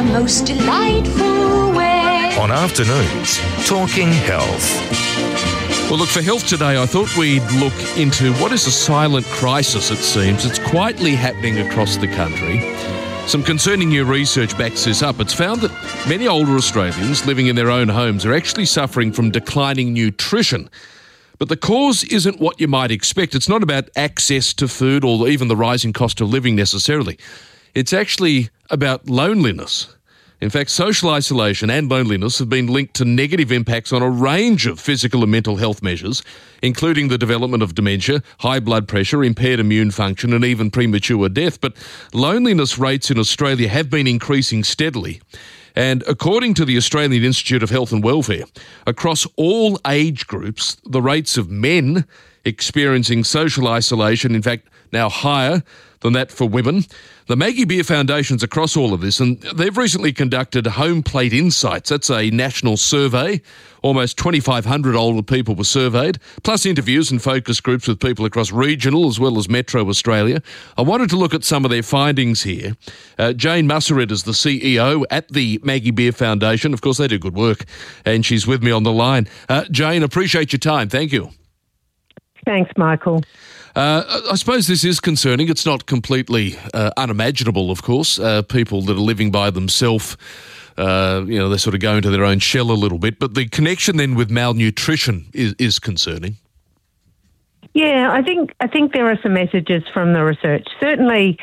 most delightful way. On Afternoons, Talking Health. Well, look, for health today, I thought we'd look into what is a silent crisis, it seems. It's quietly happening across the country. Some concerning new research backs this up. It's found that many older Australians living in their own homes are actually suffering from declining nutrition. But the cause isn't what you might expect. It's not about access to food or even the rising cost of living necessarily. It's actually about loneliness. In fact, social isolation and loneliness have been linked to negative impacts on a range of physical and mental health measures, including the development of dementia, high blood pressure, impaired immune function, and even premature death. But loneliness rates in Australia have been increasing steadily. And according to the Australian Institute of Health and Welfare, across all age groups, the rates of men experiencing social isolation, in fact, now higher than that for women. The Maggie Beer Foundation's across all of this, and they've recently conducted Home Plate Insights. That's a national survey. Almost 2,500 older people were surveyed, plus interviews and focus groups with people across regional as well as metro Australia. I wanted to look at some of their findings here. Jane Mussered is the CEO at the Maggie Beer Foundation. Of course, they do good work, and she's with me on the line. Jane, appreciate your time. Thank you. Thanks, Michael. I suppose this is concerning. It's not completely unimaginable, of course. People that are living by themselves, they sort of go into their own shell a little bit. But the connection then with malnutrition is concerning. Yeah, I think there are some messages from the research. Certainly,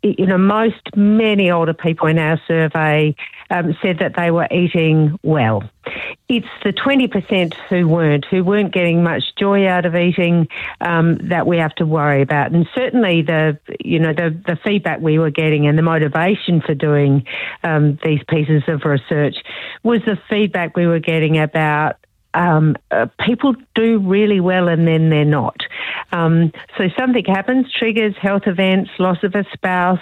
many older people in our survey said that they were eating well. It's the 20% who weren't getting much joy out of eating that we have to worry about. And certainly the feedback we were getting and the motivation for doing these pieces of research was the feedback we were getting about people do really well and then they're not. So something happens, triggers, health events, loss of a spouse,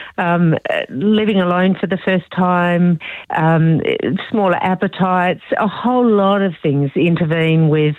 living alone for the first time, smaller appetites, a whole lot of things intervene with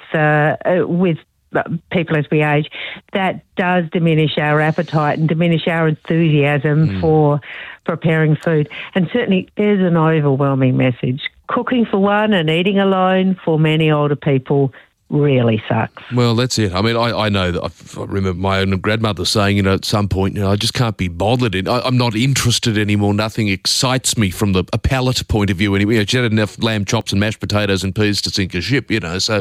people as we age. That does diminish our appetite and diminish our enthusiasm for preparing food. And certainly there's an overwhelming message. Cooking for one and eating alone for many older people really sucks. Well, that's it. I mean, I know that I remember my own grandmother saying, at some point, I just can't be bothered. I'm not interested anymore. Nothing excites me from a palate point of view anyway. She had enough lamb chops and mashed potatoes and peas to sink a ship, So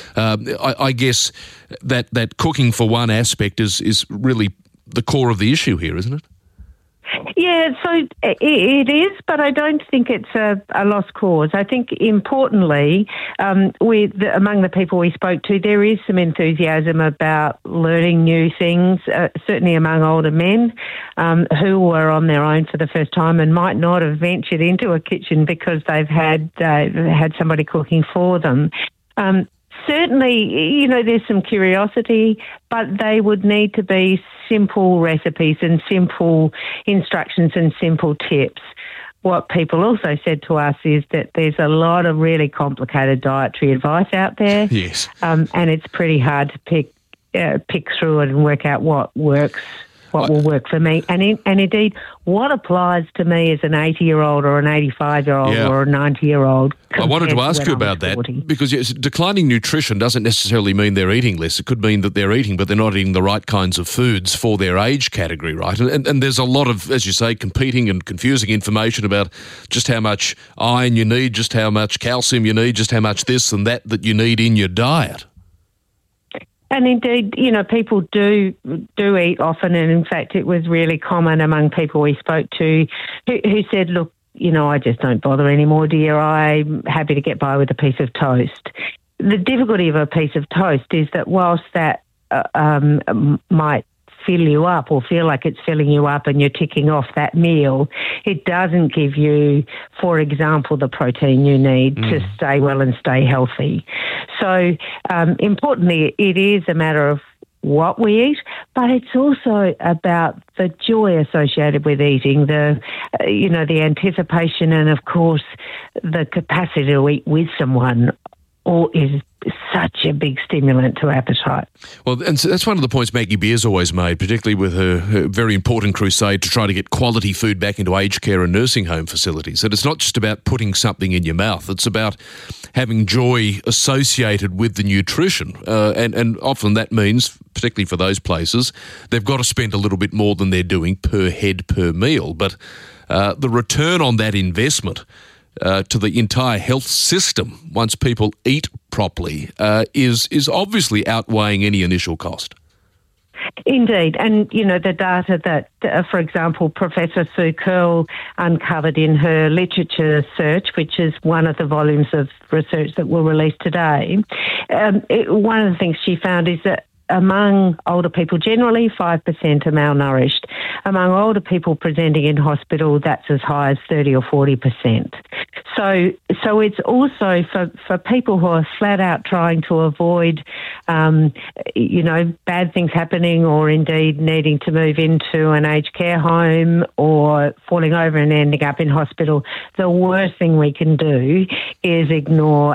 I guess that cooking for one aspect is really the core of the issue here, isn't it? Yeah, so it is, but I don't think it's a lost cause. I think importantly, among the people we spoke to, there is some enthusiasm about learning new things, certainly among older men who were on their own for the first time and might not have ventured into a kitchen because they've had somebody cooking for them. Certainly, there's some curiosity, but they would need to be simple recipes and simple instructions and simple tips. What people also said to us is that there's a lot of really complicated dietary advice out there. Yes. And it's pretty hard to pick through it and work out what works. What will work for me. And indeed, what applies to me as an 80-year-old or an 85-year-old or a 90-year-old. I wanted to ask you about that because declining nutrition doesn't necessarily mean they're eating less. It could mean that they're eating, but they're not eating the right kinds of foods for their age category, right? And there's a lot of, as you say, competing and confusing information about just how much iron you need, just how much calcium you need, just how much this and that you need in your diet. And indeed, people do eat often, and in fact, it was really common among people we spoke to who said, look, I just don't bother anymore, dear. I'm happy to get by with a piece of toast. The difficulty of a piece of toast is that whilst that might fill you up or feel like it's filling you up and you're ticking off that meal, it doesn't give you, for example, the protein you need to stay well and stay healthy. So importantly, it is a matter of what we eat, but it's also about the joy associated with eating, the anticipation and, of course, the capacity to eat with someone is such a big stimulant to appetite. Well, and so that's one of the points Maggie Beer's always made, particularly with her very important crusade to try to get quality food back into aged care and nursing home facilities. That it's not just about putting something in your mouth, it's about having joy associated with the nutrition. And often that means, particularly for those places, they've got to spend a little bit more than they're doing per head per meal. But the return on that investment to the entire health system, once people eat properly, is obviously outweighing any initial cost. Indeed. And, you know, the data that, for example, Professor Sue Curl uncovered in her literature search, which is one of the volumes of research that we'll release today, one of the things she found is that among older people, generally 5% are malnourished. Among older people presenting in hospital, that's as high as 30 or 40%. So it's also for people who are flat out trying to avoid, bad things happening, or indeed needing to move into an aged care home or falling over and ending up in hospital. The worst thing we can do is ignore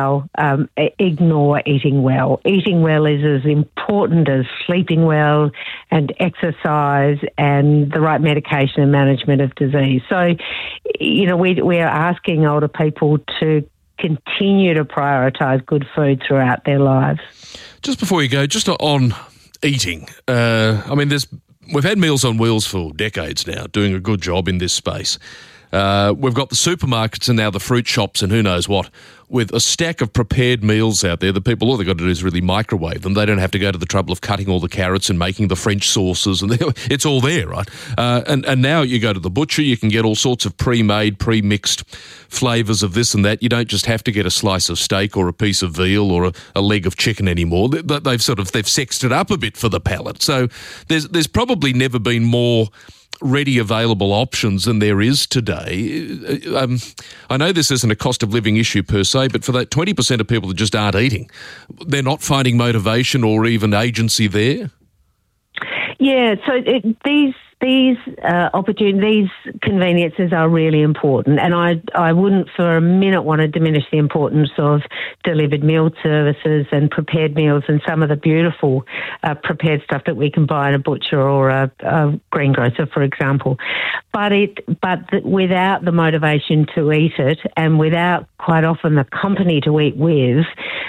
eating well. Eating well is as important as sleeping well and exercise and the right medication and management of disease. So, you know, we are asking older people to continue to prioritise good food throughout their lives. Just before you go, just on eating, we've had Meals on Wheels for decades now, doing a good job in this space. We've got the supermarkets and now the fruit shops and who knows what, with a stack of prepared meals out there that people, all they've got to do is really microwave them. They don't have to go to the trouble of cutting all the carrots and making the French sauces, and it's all there, right? And now you go to the butcher, you can get all sorts of pre-made, pre-mixed flavours of this and that. You don't just have to get a slice of steak or a piece of veal or a leg of chicken anymore. They've sexed it up a bit for the palate. So there's probably never been more ready available options than there is today. I know this isn't a cost of living issue per se, but for that 20% of people that just aren't eating, they're not finding motivation or even agency there? Yeah, so these opportunities, conveniences are really important, and I wouldn't for a minute want to diminish the importance of delivered meal services and prepared meals and some of the beautiful prepared stuff that we can buy in a butcher or a greengrocer, for example. But without the motivation to eat it, and without quite often the company to eat with,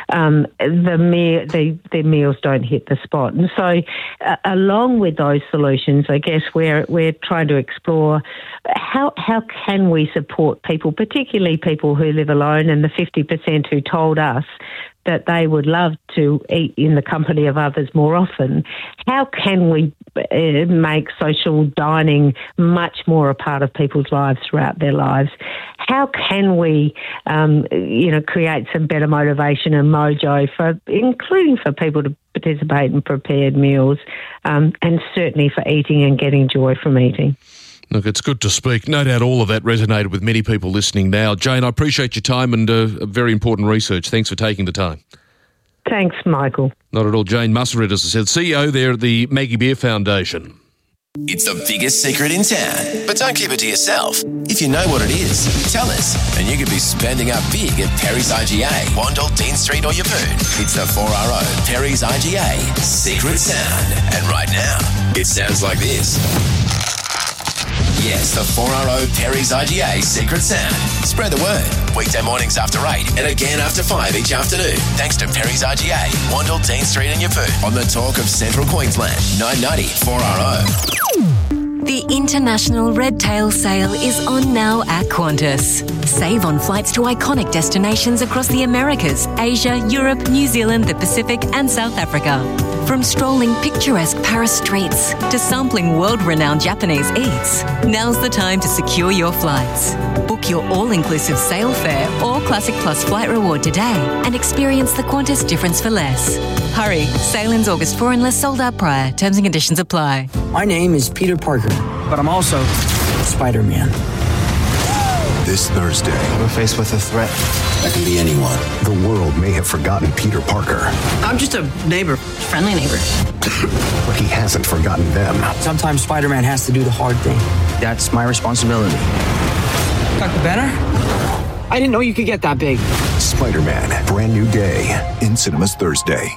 the meals don't hit the spot. And so, along with those solutions, I guess we're trying to explore how can we support people, particularly people who live alone, and the 50% who told us that they would love to eat in the company of others more often. How can we make social dining much more a part of people's lives throughout their lives? How can we, create some better motivation and mojo including for people to participate in prepared meals, and certainly for eating and getting joy from eating? Look, it's good to speak. No doubt all of that resonated with many people listening now. Jane, I appreciate your time and very important research. Thanks for taking the time. Thanks, Michael. Not at all. Jane Musselredd, as I said, CEO there at the Maggie Beer Foundation. It's the biggest secret in town, but don't keep it to yourself. If you know what it is, tell us, and you could be spending up big at Perry's IGA, Wandle, Dean Street or Yeppoon. It's the 4RO Perry's IGA Secret Sound. And right now, it sounds like this. Yes, the 4RO Perry's IGA Secret Sound. Spread the word. Weekday mornings after 8 and again after 5 each afternoon. Thanks to Perry's IGA, Wandle, Dean Street and Yeppoon. On the talk of Central Queensland, 990 4RO. The International Red Tail Sale is on now at Qantas. Save on flights to iconic destinations across the Americas, Asia, Europe, New Zealand, the Pacific and South Africa. From strolling picturesque Paris streets to sampling world-renowned Japanese eats, now's the time to secure your flights. Book your all-inclusive sale fare or Classic Plus flight reward today and experience the Qantas difference for less. Hurry, sale ends August 4 unless sold out prior. Terms and conditions apply. My name is Peter Parker, but I'm also Spider-Man. This Thursday, We're faced with a threat. That can be anyone. the world may have forgotten Peter Parker, I'm just a neighbor, friendly neighbor. but he hasn't forgotten them. Sometimes Spider-Man has to do the hard thing. That's my responsibility. Dr. Banner? I didn't know you could get that big. Spider-Man, brand new day, in cinemas Thursday.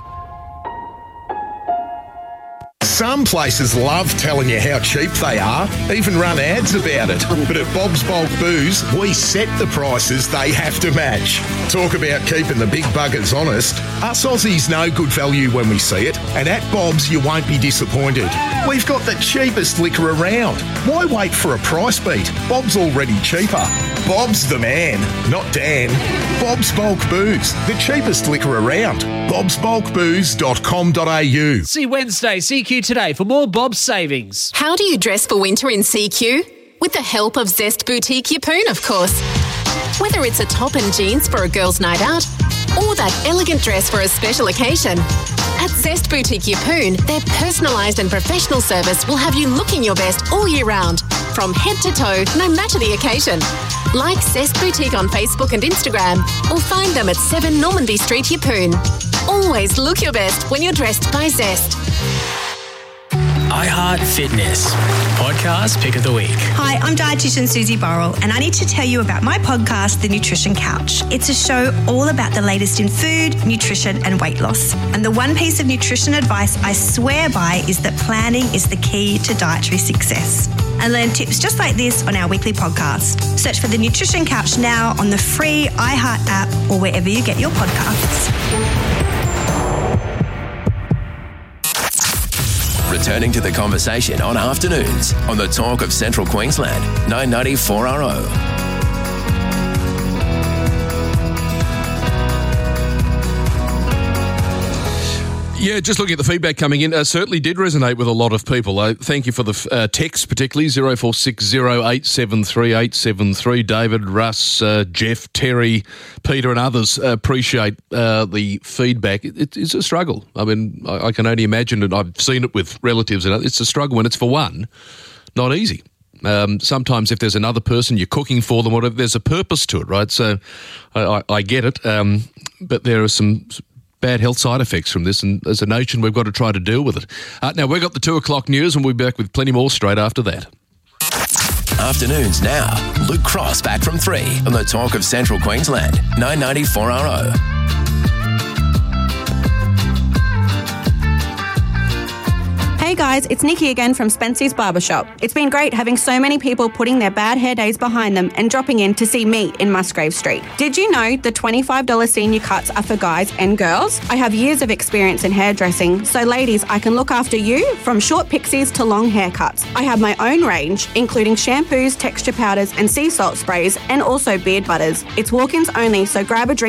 Some places love telling you how cheap they are, even run ads about it. But at Bob's Bulk Booze, we set the prices they have to match. Talk about keeping the big buggers honest. Us Aussies know good value when we see it, and at Bob's you won't be disappointed. We've got the cheapest liquor around. Why wait for a price beat? Bob's already cheaper. Bob's the man, not Dan. Bob's Bulk Booze, the cheapest liquor around. bobsbulkbooze.com.au. See Wednesday, CQ today for more Bob's savings. How do you dress for winter in CQ? With the help of Zest Boutique Yeppoon, of course. Whether it's a top and jeans for a girl's night out or that elegant dress for a special occasion, at Zest Boutique Yeppoon, their personalised and professional service will have you looking your best all year round, from head to toe, no matter the occasion. Like Zest Boutique on Facebook and Instagram, or find them at 7 Normanby Street, Yeppoon. Always look your best when you're dressed by Zest. iHeart Fitness, podcast pick of the week. Hi, I'm dietitian Susie Burrell, and I need to tell you about my podcast, The Nutrition Couch. It's a show all about the latest in food, nutrition, and weight loss. And the one piece of nutrition advice I swear by is that planning is the key to dietary success. And learn tips just like this on our weekly podcast. Search for The Nutrition Couch now on the free iHeart app or wherever you get your podcasts. Returning to the conversation on afternoons on the Talk of Central Queensland, 990 4RO. Yeah, just looking at the feedback coming in, certainly did resonate with a lot of people. Thank you for the text, particularly 0460873873. David, Russ, Jeff, Terry, Peter and others appreciate the feedback. It's a struggle. I mean, I can only imagine, and I've seen it with relatives, and it's a struggle when it's for one, not easy. Sometimes if there's another person you're cooking for them, whatever, there's a purpose to it, right? So I get it, but there are some bad health side effects from this, and as a nation we've got to try to deal with it. Now we've got the 2 o'clock news and we'll be back with plenty more straight after that. Afternoons now. Luke Cross back from 3 on the Talk of Central Queensland, 990 4RO. Hey guys, it's Nikki again from Spency's Barbershop. It's been great having so many people putting their bad hair days behind them and dropping in to see me in Musgrave Street. Did you know the $25 senior cuts are for guys and girls? I have years of experience in hairdressing, so ladies, I can look after you from short pixies to long haircuts. I have my own range, including shampoos, texture powders and sea salt sprays, and also beard butters. It's walk-ins only, so grab a drink